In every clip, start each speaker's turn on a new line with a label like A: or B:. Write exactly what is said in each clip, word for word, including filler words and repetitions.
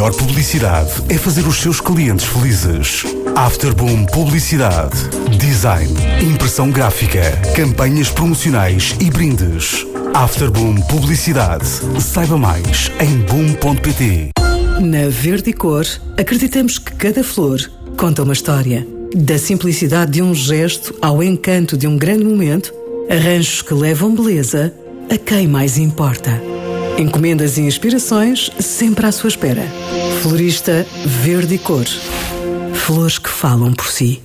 A: melhor publicidade é fazer os seus clientes felizes. Afterboom Publicidade. Design, impressão gráfica, campanhas promocionais e brindes. Afterboom Publicidade. Saiba mais em boom ponto pt.
B: Na Verde e Cor, acreditamos que cada flor conta uma história. Da simplicidade de um gesto ao encanto de um grande momento, arranjos que levam beleza a quem mais importa. Encomendas e inspirações sempre à sua espera. Florista Verde e Cor. Flores que falam por si.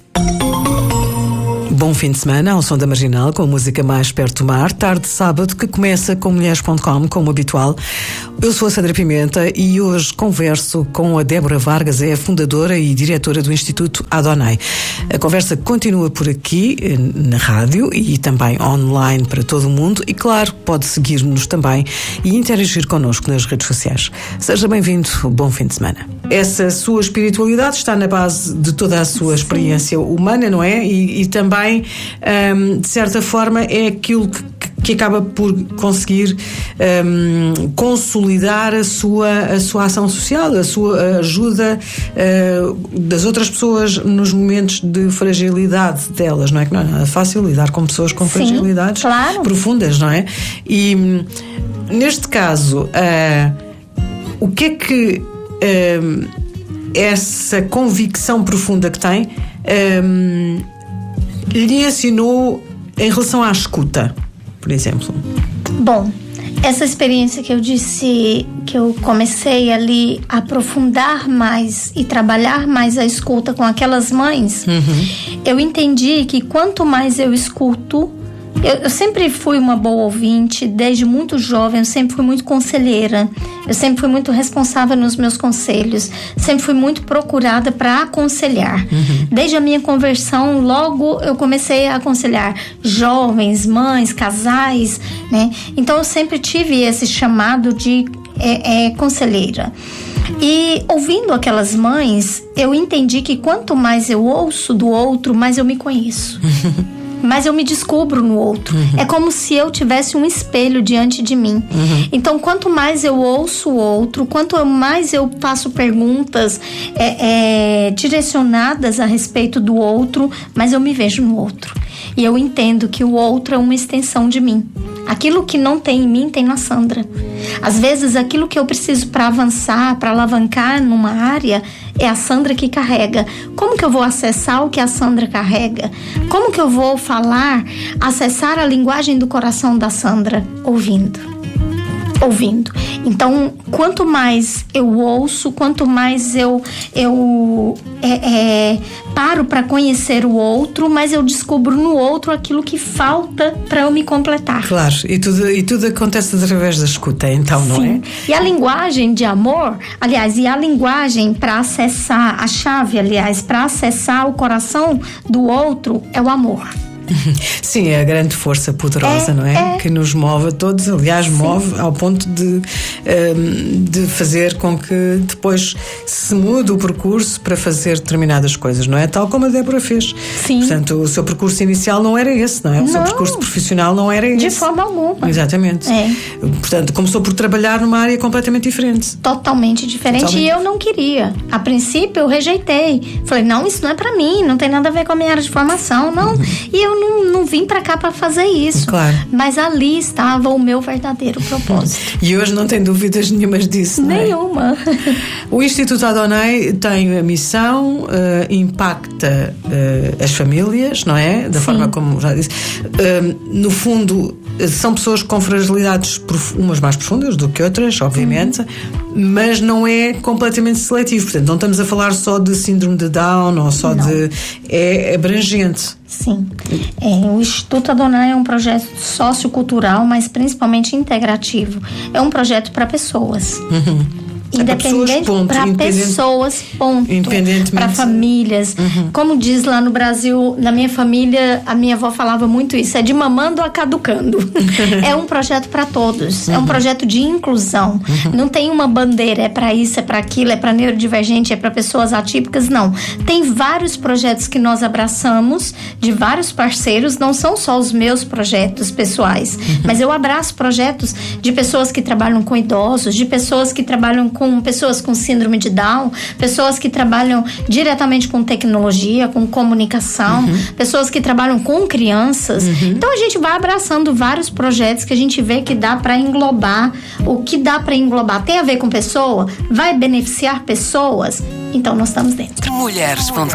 B: Bom fim de semana ao som da Marginal, com a música mais perto do mar. Tarde de sábado, que começa com mulheres ponto com, como habitual. Eu sou a Sandra Pimenta e hoje converso com a Débora Vargas, é a fundadora e diretora do Instituto Adonai. A conversa continua por aqui, na rádio e também online para todo o mundo. E claro, pode seguir-nos também e interagir connosco nas redes sociais. Seja bem-vindo, bom fim de semana. Essa sua espiritualidade está na base de toda a sua experiência humana, não é? E, e também Um, de certa forma é aquilo que, que acaba por conseguir um, consolidar a sua, a sua ação social, a sua ajuda uh, das outras pessoas nos momentos de fragilidade delas, não é? Que não é nada fácil lidar com pessoas com
C: Sim,
B: fragilidades
C: claro.
B: profundas, não é? E neste caso, uh, o que é que uh, essa convicção profunda que tem um, lhe ensinou em relação à escuta, por exemplo?
C: Bom, essa experiência que eu disse, que eu comecei ali a aprofundar mais e trabalhar mais a escuta com aquelas mães, uhum. eu entendi que quanto mais eu escuto, eu, eu sempre fui uma boa ouvinte, desde muito jovem, eu sempre fui muito conselheira, eu sempre fui muito responsável nos meus conselhos, sempre fui muito procurada para aconselhar. Uhum. Desde a minha conversão, logo eu comecei a aconselhar jovens, mães, casais, né? Então eu sempre tive esse chamado de é, é, conselheira. E ouvindo aquelas mães, eu entendi que quanto mais eu ouço do outro, mais eu me conheço. Mas eu me descubro no outro. Uhum. É como se eu tivesse um espelho diante de mim. Uhum. Então, quanto mais eu ouço o outro, quanto mais eu faço perguntas é, é, direcionadas a respeito do outro, mais eu me vejo no outro. E eu entendo que o outro é uma extensão de mim. Aquilo que não tem em mim, tem na Sandra. Às vezes, aquilo que eu preciso para avançar, para alavancar numa área, é a Sandra que carrega. Como que eu vou acessar o que a Sandra carrega? Como que eu vou falar, acessar a linguagem do coração da Sandra? Ouvindo. Ouvindo. Então, quanto mais eu ouço, quanto mais eu, eu é, é, paro para conhecer o outro, mais eu descubro no outro aquilo que falta para eu me completar.
B: Claro, e tudo, e tudo acontece através da escuta, então, não
C: Sim.
B: é?
C: E a linguagem de amor, aliás, e a linguagem para acessar, a chave, aliás, para acessar o coração do outro é o amor.
B: Sim, é a grande força poderosa,
C: é,
B: não é? é? Que nos move a todos, aliás, Sim. move ao ponto de, um, de fazer com que depois se mude o percurso para fazer determinadas coisas, não é? Tal como a Débora fez.
C: Sim.
B: Portanto, o seu percurso inicial não era esse, não é? O
C: não.
B: seu percurso profissional não era esse.
C: De forma alguma.
B: Exatamente.
C: É.
B: Portanto, começou por trabalhar numa área completamente diferente.
C: Totalmente diferente. Totalmente. E eu não queria. A princípio, eu rejeitei. Falei, não, isso não é pra mim, não tem nada a ver com a minha área de formação, não. Uhum. E eu não, não vim pra cá pra fazer isso.
B: Claro.
C: Mas ali estava o meu verdadeiro propósito.
B: E hoje não tem dúvidas nenhumas disso, não é?
C: Nenhuma.
B: O Instituto Adonai tem a missão, uh, impacta uh, as famílias, não é? Da Sim. forma como já disse. Uh, no fundo, são pessoas com fragilidades prof... umas mais profundas do que outras, obviamente, uhum. mas não é completamente seletivo. Portanto, não estamos a falar só de síndrome de Down ou só não. de... É abrangente.
C: Sim. É, o Instituto Adonai é um projeto sociocultural, mas principalmente integrativo. É um projeto para pessoas.
B: Uhum.
C: Independente, para pessoas, ponto. Para famílias. Uhum. Como diz lá no Brasil, na minha família, a minha avó falava muito isso: é de mamando a caducando. É um projeto para todos. Uhum. É um projeto de inclusão. Uhum. Não tem uma bandeira, é para isso, é para aquilo, é para neurodivergente, é para pessoas atípicas. Não. Tem vários projetos que nós abraçamos, de vários parceiros. Não são só os meus projetos pessoais, uhum. mas eu abraço projetos de pessoas que trabalham com idosos, de pessoas que trabalham com pessoas com síndrome de Down, pessoas que trabalham diretamente com tecnologia, com comunicação, uhum. pessoas que trabalham com crianças. Uhum. Então a gente vai abraçando vários projetos que a gente vê que dá para englobar. O que dá para englobar tem a ver com pessoa? Vai beneficiar pessoas? Então nós estamos dentro.
D: mulheres ponto